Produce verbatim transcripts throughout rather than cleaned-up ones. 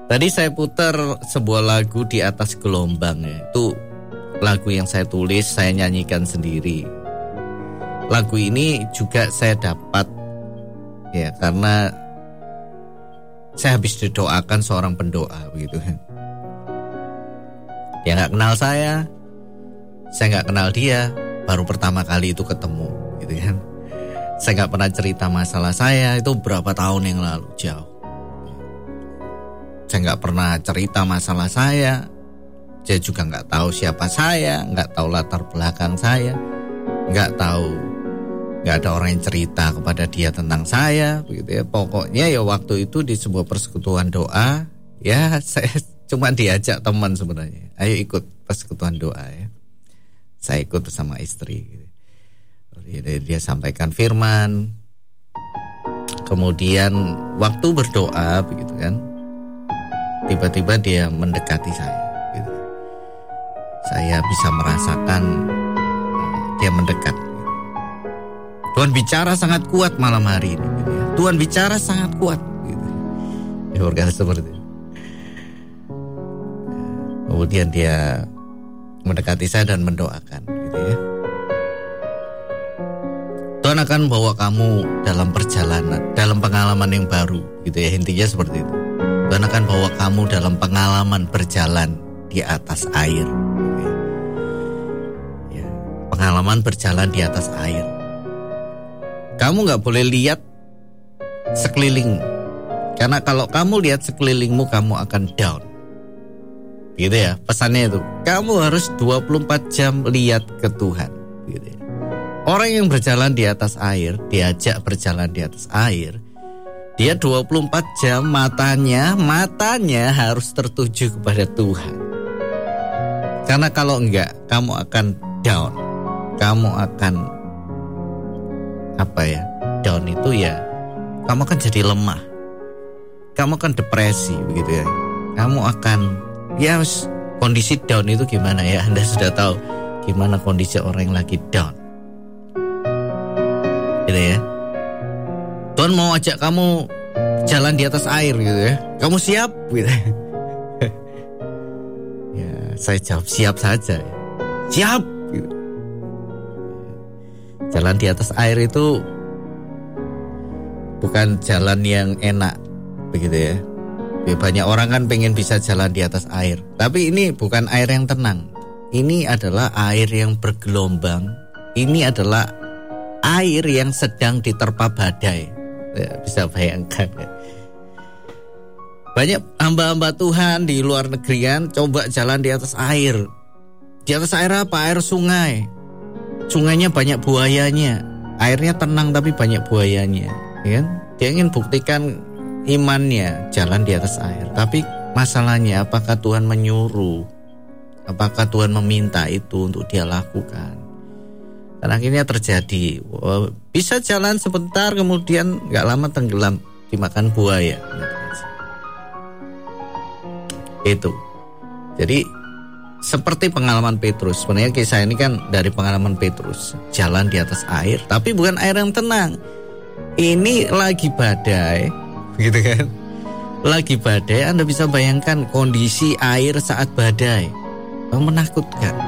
Tadi saya putar sebuah lagu Di Atas Gelombang ya. Itu lagu yang saya tulis, saya nyanyikan sendiri. Lagu ini juga saya dapat ya karena saya habis didoakan seorang pendoa begitu kan. Dia gak kenal saya, saya gak kenal dia, baru pertama kali itu ketemu gitu kan. Saya gak pernah cerita masalah saya, itu berapa tahun yang lalu, jauh. Saya gak pernah cerita masalah saya, dia juga gak tahu siapa saya, gak tahu latar belakang saya, gak tahu, gak ada orang yang cerita kepada dia tentang saya begitu ya. Pokoknya ya waktu itu di sebuah persekutuan doa, ya saya cuma diajak teman sebenarnya, ayo ikut persekutuan doa ya. Saya ikut bersama istri gitu. Dia, dia sampaikan firman. Kemudian waktu berdoa begitu kan, tiba-tiba dia mendekati saya gitu. Saya bisa merasakan dia mendekat gitu. Tuhan bicara sangat kuat malam hari ini gitu ya. Tuhan bicara sangat kuat gitu. Ya berkata seperti itu. Kemudian dia mendekati saya dan mendoakan gitu ya. Tuhan akan bawa kamu dalam perjalanan, dalam pengalaman yang baru gitu ya, intinya seperti itu. Tuhan akan bawa kamu dalam pengalaman berjalan di atas air gitu ya. Ya, pengalaman berjalan di atas air. Kamu gak boleh lihat sekelilingmu, karena kalau kamu lihat sekelilingmu kamu akan down gitu ya, pesannya itu. Kamu harus dua puluh empat jam lihat ke Tuhan gitu ya. Orang yang berjalan di atas air, diajak berjalan di atas air, dia dua puluh empat jam matanya, matanya harus tertuju kepada Tuhan. Karena kalau enggak, kamu akan down. Kamu akan apa ya? Down itu ya, kamu akan jadi lemah. Kamu akan depresi begitu ya. Kamu akan ya, kondisi down itu gimana ya? Anda sudah tahu gimana kondisi orang yang lagi down gitu ya. Tuhan mau ajak kamu jalan di atas air gitu ya. Kamu siap gitu. Ya, saya jawab siap saja. Siap gitu. Jalan di atas air itu bukan jalan yang enak begitu ya. Banyak orang kan pengen bisa jalan di atas air, tapi ini bukan air yang tenang. Ini adalah air yang bergelombang. Ini adalah air yang sedang diterpa badai. Ya, bisa bayangkan ya. Banyak hamba-hamba Tuhan di luar negeri kan coba jalan di atas air. Di atas air apa? Air sungai. Sungainya banyak buayanya. Airnya tenang tapi banyak buayanya ya kan? Dia ingin buktikan imannya jalan di atas air. Tapi masalahnya apakah Tuhan menyuruh? Apakah Tuhan meminta itu untuk dia lakukan? Dan akhirnya terjadi, wow, bisa jalan sebentar kemudian gak lama tenggelam dimakan buaya. Itu. Jadi seperti pengalaman Petrus. Sebenarnya kisah ini kan dari pengalaman Petrus, jalan di atas air, tapi bukan air yang tenang. Ini lagi badai, gitu kan? Lagi badai, Anda bisa bayangkan kondisi air saat badai. Oh, menakutkan.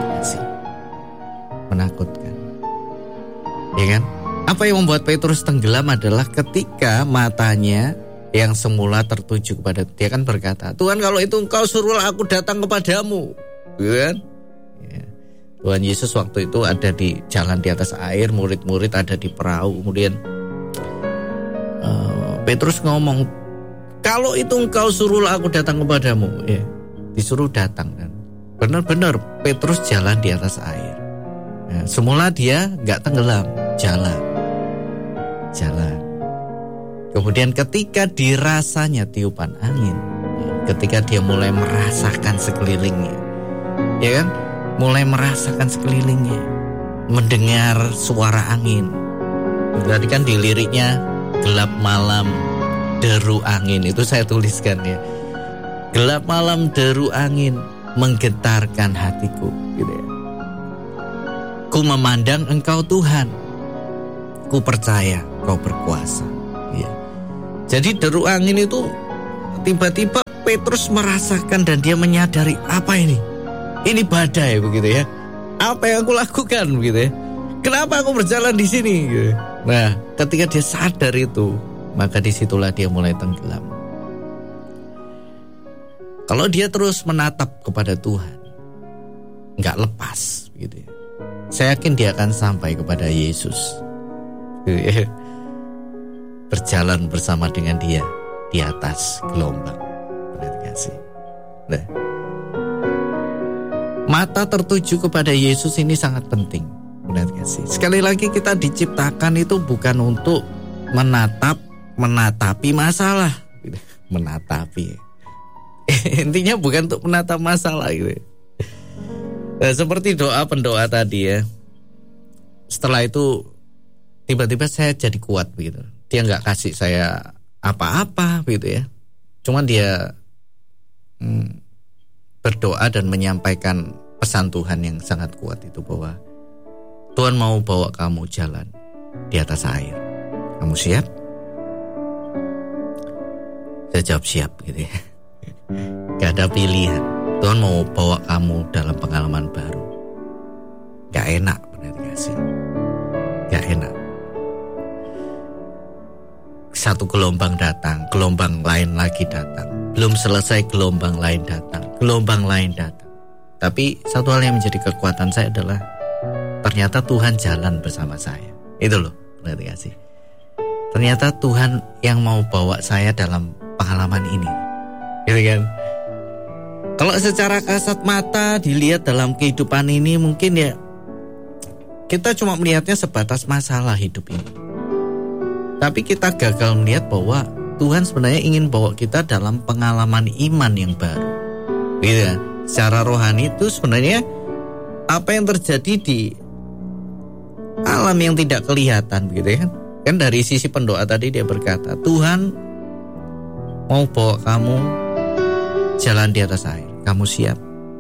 Menakutkan. Ya kan? Apa yang membuat Petrus tenggelam adalah ketika matanya yang semula tertuju kepada dia kan berkata, Tuhan kalau itu engkau suruh aku datang kepadamu. Kan? Ya. Tuhan Yesus waktu itu ada di jalan di atas air, murid-murid ada di perahu. Kemudian uh, Petrus ngomong, kalau itu engkau suruh aku datang kepadamu. Ya, disuruh datang kan. Benar-benar Petrus jalan di atas air. Ya, semula dia gak tenggelam, jalan. Jalan. Kemudian ketika dirasanya tiupan angin, ya, ketika dia mulai merasakan sekelilingnya, ya kan, mulai merasakan sekelilingnya, mendengar suara angin. Tadi kan di liriknya gelap malam deru angin, itu saya tuliskan ya. Gelap malam deru angin menggetarkan hatiku, gitu ya. Ku memandang engkau Tuhan, ku percaya kau berkuasa. Ya. Jadi deru angin itu tiba-tiba Petrus merasakan dan dia menyadari, apa ini? Ini badai begitu ya. Apa yang aku lakukan begitu ya? Kenapa aku berjalan di sini? Gitu. Nah, ketika dia sadar itu, maka disitulah dia mulai tenggelam. Kalau dia terus menatap kepada Tuhan, nggak lepas, gitu ya, saya yakin dia akan sampai kepada Yesus, gitu ya. Berjalan bersama dengan dia di atas gelombang. Nah, mata tertuju kepada Yesus ini sangat penting. Benar gak sih? Sekali lagi kita diciptakan itu bukan untuk menatap, menatapi masalah. Menatapi. Intinya bukan untuk menatap masalah gitu. Nah, seperti doa pendoa tadi ya. Setelah itu tiba-tiba saya jadi kuat gitu. Dia gak kasih saya apa-apa gitu ya. Cuma dia hmm, berdoa dan menyampaikan pesan Tuhan yang sangat kuat itu, bahwa Tuhan mau bawa kamu jalan di atas air. Kamu siap? Saya jawab siap gitu ya. Gak ada pilihan. Tuhan mau bawa kamu dalam pengalaman baru. Gak enak, benar gak sih? Gak enak. Satu gelombang datang, gelombang lain lagi datang. Belum selesai gelombang lain datang, gelombang lain datang. Tapi satu hal yang menjadi kekuatan saya adalah ternyata Tuhan jalan bersama saya. Itu loh, benar gak sih? Ternyata Tuhan yang mau bawa saya dalam pengalaman ini. Gitu kan? Kalau secara kasat mata dilihat dalam kehidupan ini, mungkin ya kita cuma melihatnya sebatas masalah hidup ini. Tapi kita gagal melihat bahwa Tuhan sebenarnya ingin bawa kita dalam pengalaman iman yang baru. Gitu kan? Secara rohani itu sebenarnya apa yang terjadi di alam yang tidak kelihatan, gitu kan? Kan dari sisi pendoa tadi dia berkata, Tuhan mau bawa kamu jalan di atas air. Kamu siap?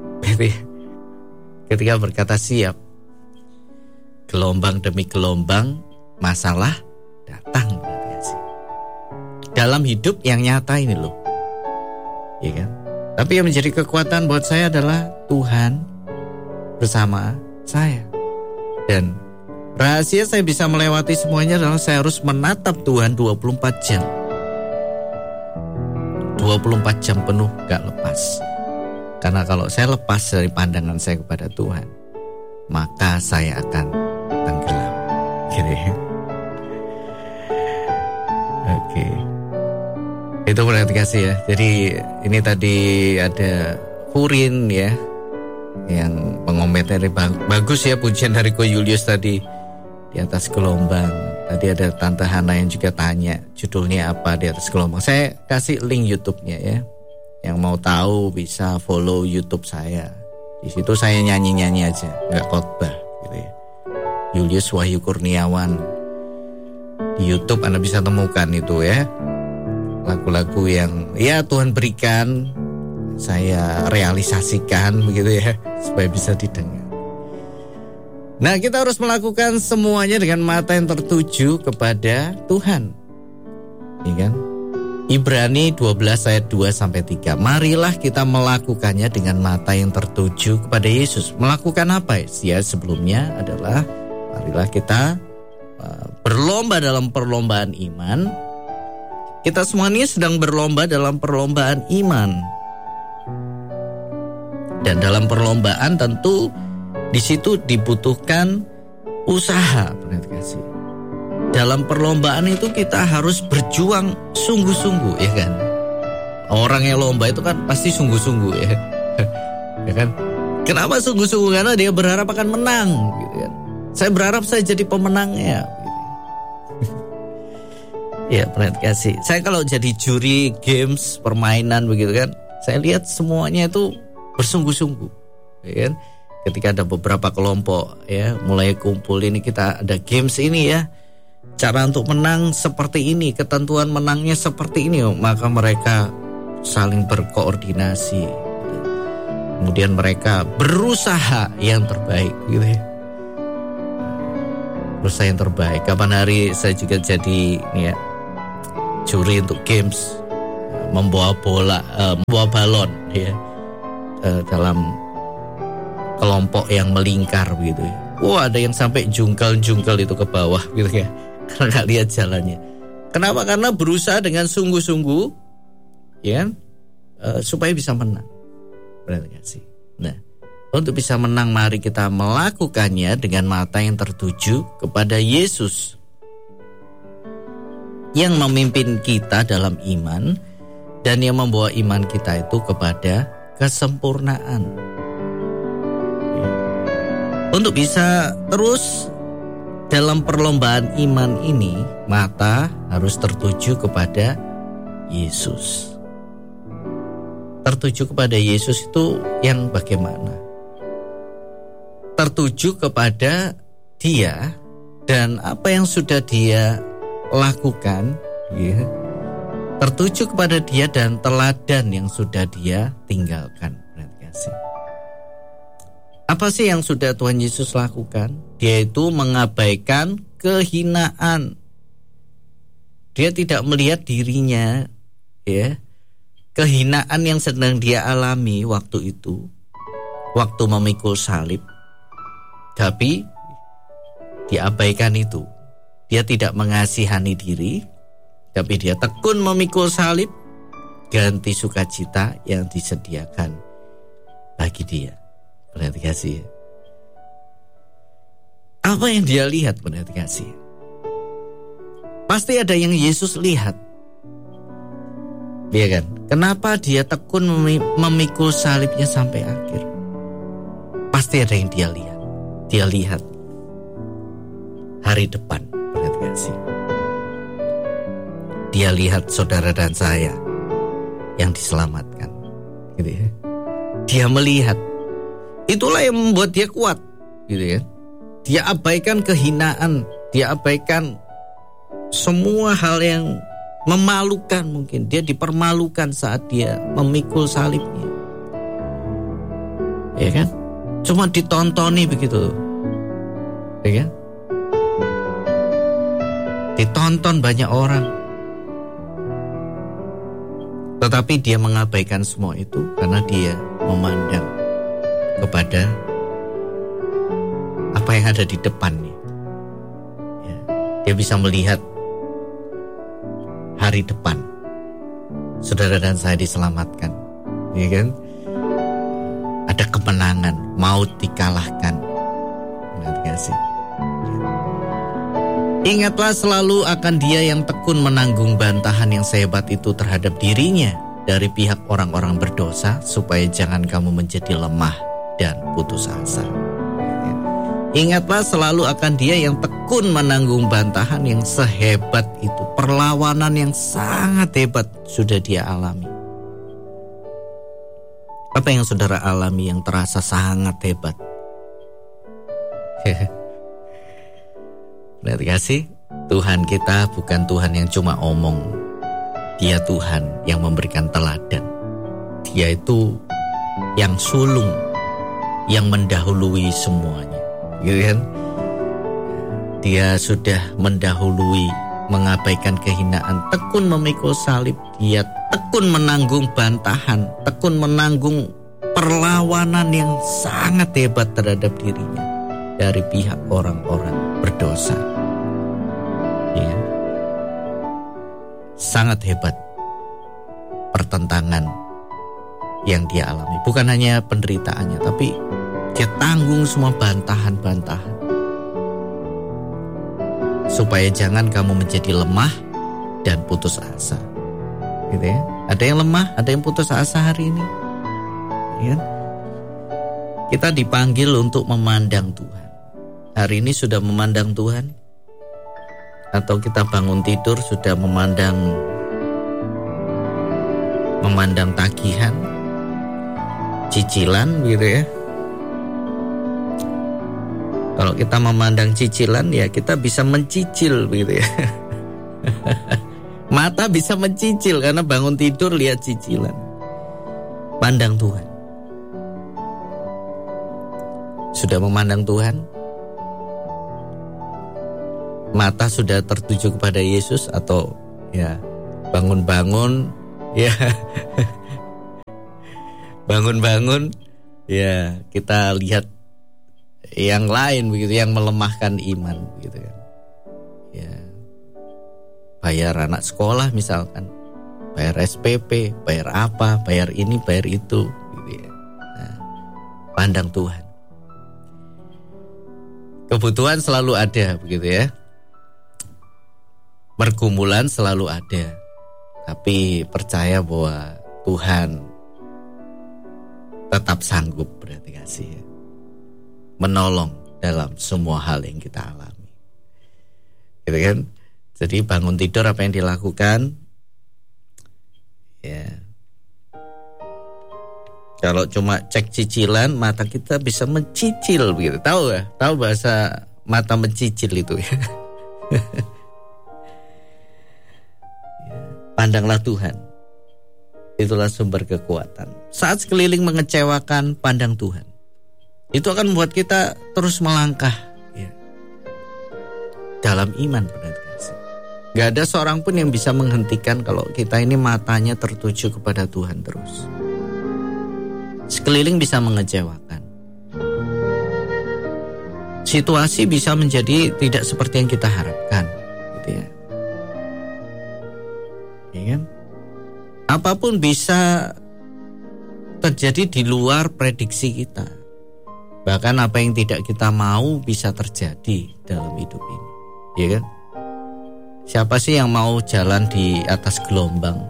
Ketika berkata siap, gelombang demi gelombang masalah datang. Dalam hidup yang nyata ini loh, ya kan? Tapi yang menjadi kekuatan buat saya adalah Tuhan bersama saya. Dan rahasia saya bisa melewati semuanya adalah saya harus menatap Tuhan dua puluh empat jam. dua puluh empat jam penuh gak lepas. Karena kalau saya lepas dari pandangan saya kepada Tuhan, maka saya akan tenggelam. Gitu ya. Oke. Itu berarti kasih ya. Jadi ini tadi ada Hurin ya, yang mengomentari bagus ya pujian dari Ko Julius tadi di atas gelombang. Tadi ada Tante Hana yang juga tanya judulnya apa di atas gelombang. Saya kasih link YouTube-nya ya. Yang mau tahu bisa follow YouTube saya. Di situ saya nyanyi-nyanyi aja, nggak khotbah gitu ya. Julius Wahyu Kurniawan. Di YouTube Anda bisa temukan itu ya. Lagu-lagu yang ya Tuhan berikan, saya realisasikan begitu ya, supaya bisa didengar. Nah, kita harus melakukan semuanya dengan mata yang tertuju kepada Tuhan. Ya kan? Ibrani dua belas ayat dua sampai tiga. Marilah kita melakukannya dengan mata yang tertuju kepada Yesus. Melakukan apa? Ya, sebelumnya adalah marilah kita uh, berlomba dalam perlombaan iman. Kita semua ini sedang berlomba dalam perlombaan iman. Dan dalam perlombaan tentu di situ dibutuhkan usaha, benar kasih. Dalam perlombaan itu kita harus berjuang sungguh-sungguh, ya kan? Orang yang lomba itu kan pasti sungguh-sungguh ya. Ya kan? Kenapa sungguh-sungguh? Karena dia berharap akan menang, gitu kan. Saya berharap saya jadi pemenangnya. Ya, benar kasih. Saya kalau jadi juri games, permainan begitu kan, saya lihat semuanya itu bersungguh-sungguh, ya kan? Ketika ada beberapa kelompok ya mulai kumpul, ini kita ada games ini ya, cara untuk menang seperti ini, ketentuan menangnya seperti ini, maka mereka saling berkoordinasi, kemudian mereka berusaha yang terbaik gitu ya, berusaha yang terbaik. Kapan hari saya juga jadi ya juri untuk games, membawa bola, uh, membawa balon ya, uh, dalam kelompok yang melingkar gitu ya. Wah, ada yang sampai jungkal-jungkal itu ke bawah gitu ya, karena nggak lihat jalannya. Kenapa? Karena berusaha dengan sungguh-sungguh ya, uh, supaya bisa menang. Berarti kasih. Nah, untuk bisa menang, mari kita melakukannya dengan mata yang tertuju kepada Yesus yang memimpin kita dalam iman dan yang membawa iman kita itu kepada kesempurnaan. Untuk bisa terus dalam perlombaan iman ini, mata harus tertuju kepada Yesus. Tertuju kepada Yesus itu yang bagaimana? Tertuju kepada Dia dan apa yang sudah Dia lakukan, ya. Tertuju kepada Dia dan teladan yang sudah Dia tinggalkan. Apa sih yang sudah Tuhan Yesus lakukan? Dia itu mengabaikan kehinaan. Dia tidak melihat dirinya, ya, kehinaan yang sedang Dia alami waktu itu, waktu memikul salib. Tapi diabaikan itu. Dia tidak mengasihani diri, tapi Dia tekun memikul salib, ganti sukacita yang disediakan bagi Dia. Perhati kasih. Apa yang Dia lihat, perhati kasih? Pasti ada yang Yesus lihat. Iya kan? Kenapa Dia tekun memikul salibnya sampai akhir? Pasti ada yang Dia lihat. Dia lihat hari depan. Perhati kasih. Dia lihat saudara dan saya yang diselamatkan. Gitu ya. Dia melihat. Itulah yang membuat Dia kuat, gitu ya. Dia abaikan kehinaan, Dia abaikan semua hal yang memalukan mungkin. Dia dipermalukan saat Dia memikul salibnya. Ya kan? Cuma ditontoni begitu. Ya kan? Ditonton banyak orang. Tetapi Dia mengabaikan semua itu karena Dia memandang kepada apa yang ada di depannya. Ya, Dia bisa melihat hari depan. Saudara dan saya diselamatkan, ya kan? Ada kemenangan, maut dikalahkan. Benar gak sih? Ingatlah selalu akan Dia yang tekun menanggung bantahan yang sehebat itu terhadap dirinya dari pihak orang-orang berdosa, supaya jangan kamu menjadi lemah dan putus asa. Ingatlah selalu akan Dia yang tekun menanggung bantahan yang sehebat itu. Perlawanan yang sangat hebat sudah Dia alami. Apa yang saudara alami yang terasa sangat hebat? Lihat kasih, Tuhan kita bukan Tuhan yang cuma omong. Dia Tuhan yang memberikan teladan. Dia itu yang sulung, yang mendahului semuanya, gitu kan? Dia sudah mendahului, mengabaikan kehinaan, tekun memikul salib. Dia tekun menanggung bantahan, tekun menanggung perlawanan yang sangat hebat terhadap dirinya dari pihak orang-orang berdosa. Ya. Sangat hebat pertentangan yang Dia alami. Bukan hanya penderitaannya, tapi Dia tanggung semua bantahan-bantahan. Supaya jangan kamu menjadi lemah dan putus asa. Gitu ya. Ada yang lemah, ada yang putus asa hari ini. Ya. Kita dipanggil untuk memandang Tuhan. Hari ini sudah memandang Tuhan? Atau kita bangun tidur sudah memandang memandang tagihan, cicilan gitu ya. Kalau kita memandang cicilan, ya kita bisa mencicil gitu ya. Mata bisa mencicil karena bangun tidur lihat cicilan. Pandang Tuhan. Sudah memandang Tuhan? Mata sudah tertuju kepada Yesus atau ya bangun-bangun Ya. Bangun-bangun ya kita lihat yang lain begitu, yang melemahkan iman begitu kan. Ya. Bayar anak sekolah misalkan, bayar S P P, bayar apa, bayar ini, bayar itu gitu ya. Nah, pandang Tuhan. Kebutuhan selalu ada begitu ya. Pergumulan selalu ada. Tapi percaya bahwa Tuhan tetap sanggup, berarti kasih ya, menolong dalam semua hal yang kita alami. Gitu kan? Jadi bangun tidur apa yang dilakukan? Ya. Kalau cuma cek cicilan, mata kita bisa mencicil begitu. Tahu ya? Tahu bahasa mata mencicil itu ya. Pandanglah Tuhan. Itulah sumber kekuatan. Saat sekeliling mengecewakan, pandang Tuhan. Itu akan membuat kita terus melangkah ya, dalam iman, benar kasih. Gak ada seorang pun yang bisa menghentikan kalau kita ini matanya tertuju kepada Tuhan terus. Sekeliling bisa mengecewakan. Situasi bisa menjadi tidak seperti yang kita harapkan, gitu ya. Ya kan? Apapun bisa terjadi di luar prediksi kita. Bahkan apa yang tidak kita mau bisa terjadi dalam hidup ini, ya kan? Siapa sih yang mau jalan di atas gelombang?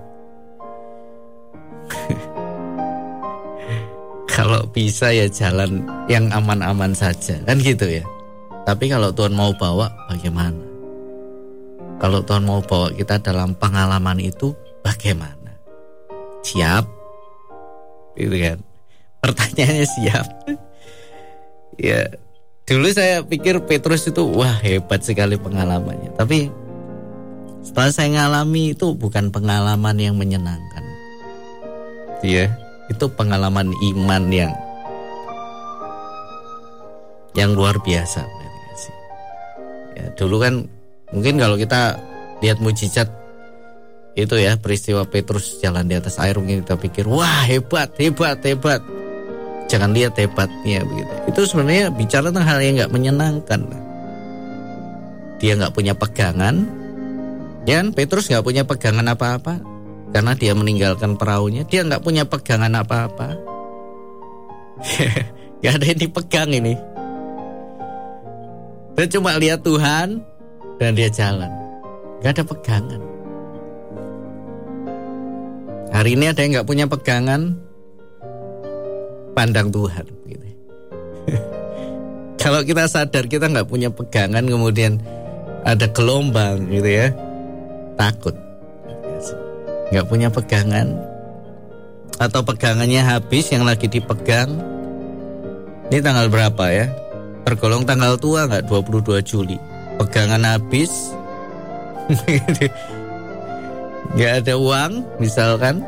Kalau bisa ya jalan yang aman-aman saja, kan gitu ya. Tapi kalau Tuhan mau bawa, bagaimana? Kalau Tuhan mau bawa kita dalam pengalaman itu, bagaimana? Siap? Gitu kan? Pertanyaannya siap. Ya, dulu saya pikir Petrus itu wah hebat sekali pengalamannya. Tapi setelah saya ngalami itu bukan pengalaman yang menyenangkan. Iya. Itu pengalaman iman yang yang luar biasa. Ya, dulu kan mungkin kalau kita lihat mujizat itu ya, peristiwa Petrus jalan di atas air, mungkin kita pikir wah hebat, hebat, hebat. Jangan lihat hebatnya begitu. Itu sebenarnya bicara tentang hal yang nggak menyenangkan. Dia nggak punya pegangan, dan Petrus nggak punya pegangan apa-apa. Karena dia meninggalkan perahunya, dia nggak punya pegangan apa-apa. Gak ada yang dipegang ini. Dia cuma lihat Tuhan dan dia jalan. Gak ada pegangan. Hari ini ada yang nggak punya pegangan, pandang Tuhan. Gitu. Kalau kita sadar kita nggak punya pegangan, kemudian ada gelombang, gitu ya, takut. Gak punya pegangan, atau pegangannya habis yang lagi dipegang. Ini tanggal berapa ya? Tergolong tanggal tua gak? dua puluh dua Juli. Pegangan habis. Gak ada uang misalkan.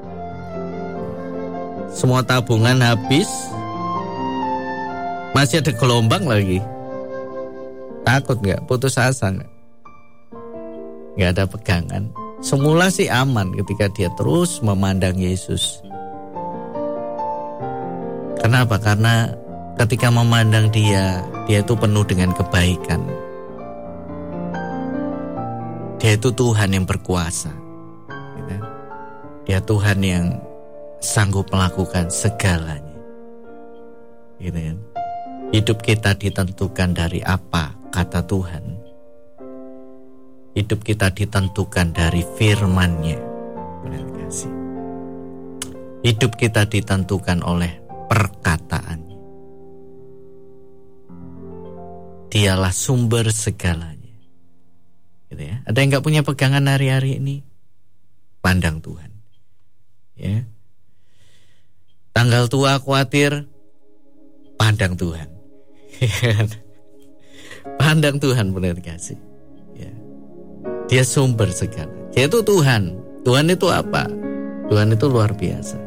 Semua tabungan habis. Masih ada gelombang lagi. Takut gak? Putus asa gak? Gak ada pegangan. Semula sih aman ketika dia terus memandang Yesus. Kenapa? Karena ketika memandang dia, dia itu penuh dengan kebaikan. Dia itu Tuhan yang berkuasa. Dia Tuhan yang sanggup melakukan segalanya. Gitu kan? Hidup kita ditentukan dari apa kata Tuhan. Hidup kita ditentukan dari firman-Nya. Benar kasih. Hidup kita ditentukan oleh perkataan-Nya. Dialah sumber segalanya. Gitu ya. Ada yang gak punya pegangan hari-hari ini? Pandang Tuhan. Ya. Tanggal tua khawatir, pandang Tuhan. Pandang Tuhan, benar kasih. Ya. Dia sumber segala. Dia itu Tuhan. Tuhan itu apa? Tuhan itu luar biasa.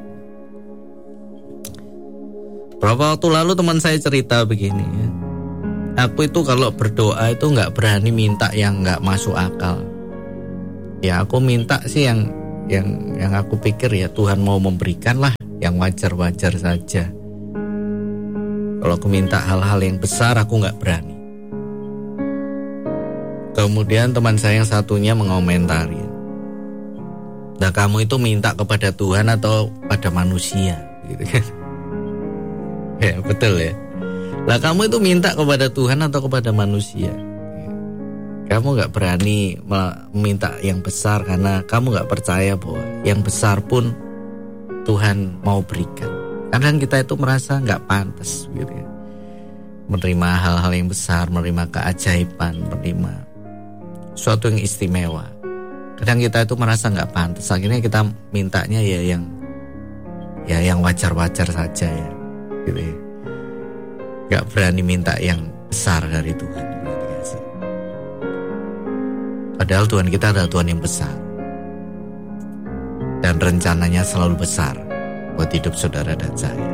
Berapa waktu lalu teman saya cerita begini ya. Aku itu kalau berdoa itu gak berani minta yang gak masuk akal. Ya aku minta sih yang Yang yang aku pikir ya Tuhan mau memberikan lah yang wajar-wajar saja. Kalau aku minta hal-hal yang besar aku gak berani. Kemudian teman saya yang satunya mengomentari, nah kamu itu minta kepada Tuhan atau pada manusia gitu kan. Ya betul ya. Lah kamu itu minta kepada Tuhan atau kepada manusia? Kamu gak berani meminta yang besar karena kamu gak percaya bahwa yang besar pun Tuhan mau berikan. Kadang kita itu merasa gak pantas gitu ya, menerima hal-hal yang besar, menerima keajaiban, menerima sesuatu yang istimewa. Kadang kita itu merasa gak pantas, akhirnya kita mintanya ya yang ya yang wajar-wajar saja ya gitu ya. Gak berani minta yang besar dari Tuhan. Padahal Tuhan kita adalah Tuhan yang besar. Dan rencananya selalu besar buat hidup saudara dan saya.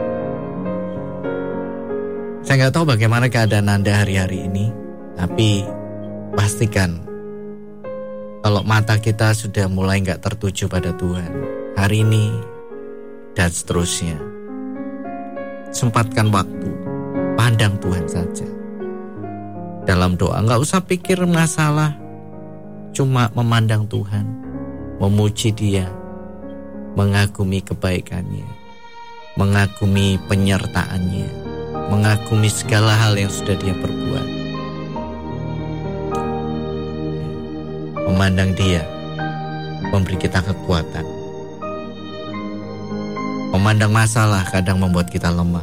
Saya gak tahu bagaimana keadaan Anda hari-hari ini, tapi pastikan kalau mata kita sudah mulai gak tertuju pada Tuhan hari ini dan seterusnya, sempatkan waktu, pandang Tuhan saja. Dalam doa gak usah pikir masalah, cuma memandang Tuhan, memuji Dia, mengagumi kebaikannya, mengagumi penyertaannya, mengagumi segala hal yang sudah Dia perbuat. Memandang Dia memberi kita kekuatan. Memandang masalah kadang membuat kita lemah.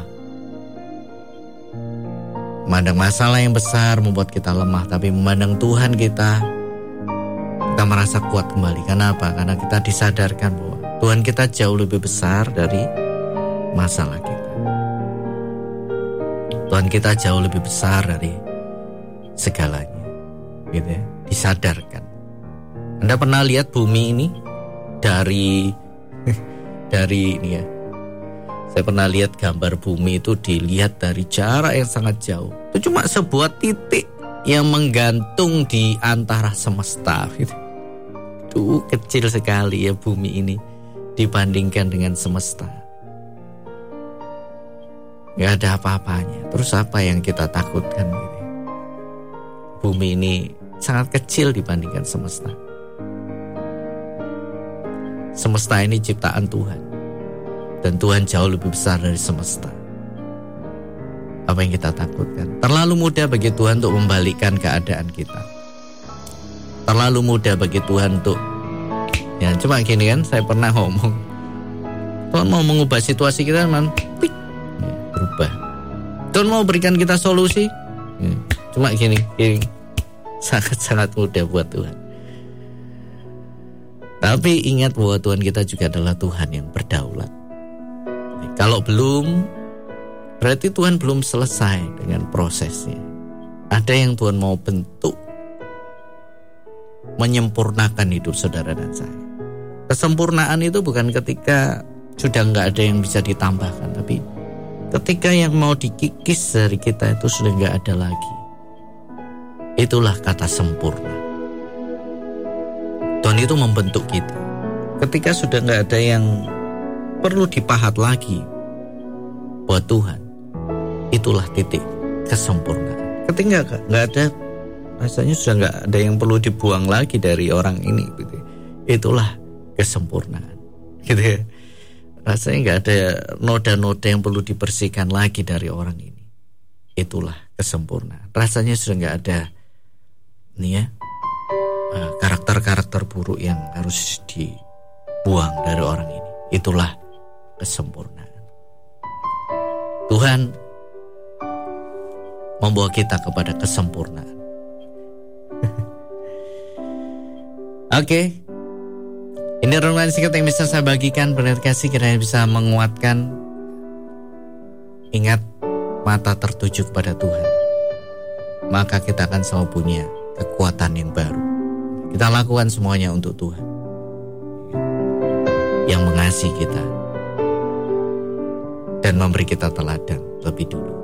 Memandang masalah yang besar membuat kita lemah, tapi memandang Tuhan kita kita merasa kuat kembali. Kenapa? Karena kita disadarkan bahwa Tuhan kita jauh lebih besar dari masalah kita. Tuhan kita jauh lebih besar dari segalanya. Gitu ya, disadarkan. Anda pernah lihat bumi ini dari dari ini ya. Saya pernah lihat gambar bumi itu dilihat dari jarak yang sangat jauh. Itu cuma sebuah titik yang menggantung di antara semesta gitu. Itu kecil sekali ya bumi ini dibandingkan dengan semesta. Gak ada apa-apanya. Terus apa yang kita takutkan gitu? Bumi ini sangat kecil dibandingkan semesta. Semesta ini ciptaan Tuhan, dan Tuhan jauh lebih besar dari semesta. Apa yang kita takutkan? Terlalu mudah bagi Tuhan untuk membalikkan keadaan kita. Terlalu mudah bagi Tuhan untuk, ya cuma gini kan, saya pernah ngomong, Tuhan mau mengubah situasi kita, man, pik, ya, berubah. Tuhan mau berikan kita solusi, ya, cuma gini, gini, sangat-sangat mudah buat Tuhan. Tapi ingat bahwa Tuhan kita juga adalah Tuhan yang berdaulat. Kalau belum, berarti Tuhan belum selesai dengan prosesnya. Ada yang Tuhan mau bentuk, menyempurnakan hidup saudara dan saya. Kesempurnaan itu bukan ketika sudah gak ada yang bisa ditambahkan, tapi ketika yang mau dikikis dari kita itu sudah gak ada lagi. Itulah kata sempurna. Tuhan itu membentuk kita. Ketika sudah gak ada yang perlu dipahat lagi buat Tuhan, itulah titik kesempurnaan. Ketika gak ada, rasanya sudah gak ada yang perlu dibuang lagi dari orang ini gitu. Itulah kesempurnaan gitu ya. Rasanya gak ada noda-noda yang perlu dibersihkan lagi dari orang ini. Itulah kesempurnaan. Rasanya sudah gak ada nih ya, karakter-karakter buruk yang harus dibuang dari orang ini. Itulah kesempurnaan. Tuhan membawa kita kepada kesempurnaan. Oke, okay. Ini renungan singkat yang bisa saya bagikan. Berkat kasih kiranya bisa menguatkan. Ingat, mata tertuju kepada Tuhan, maka kita akan selalu punya kekuatan yang baru. Kita lakukan semuanya untuk Tuhan yang mengasihi kita dan memberi kita teladan lebih dulu.